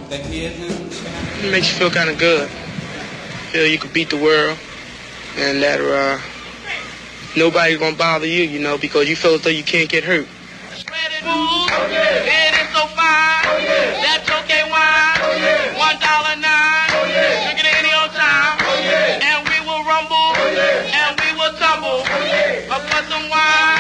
It makes you feel kind of good. Feel you could beat the world, and that nobody's gonna bother you, because you feel as though you can't get hurt.